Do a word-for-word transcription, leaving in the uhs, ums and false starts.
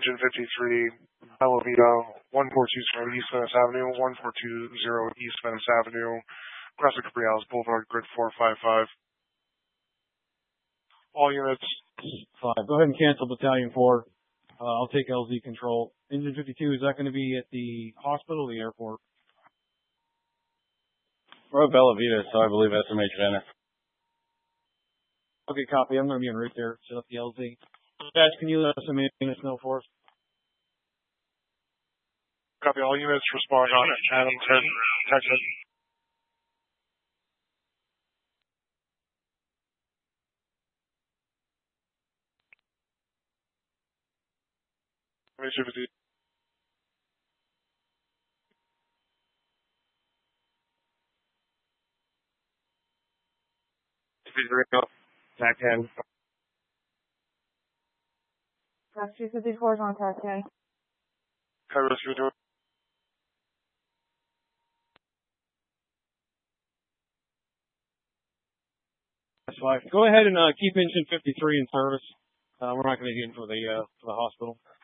Engine fifty-three, Bella Vita, one four two zero East Venice Avenue, one four two zero East Venice Avenue, Cresta Capriales Boulevard, grid four five five. All units. Five. Go ahead and cancel Battalion four. Uh, I'll take L Z control. Engine fifty-two, is that going to be at the hospital or the airport? We're at Bella Vita, so I believe S M H Venice. Okay, copy. I'm going to be en route there. Set up the L Z. Guys, can you let S M H Venice know for us? Copy. All units respond on Adam ten, Texas. fifty. Tac ten. two fifty-four is on Tac ten. High rescue door. That's fine. Go ahead and uh, keep engine fifty-three in service. Uh, we're not going to get into the uh, for the hospital.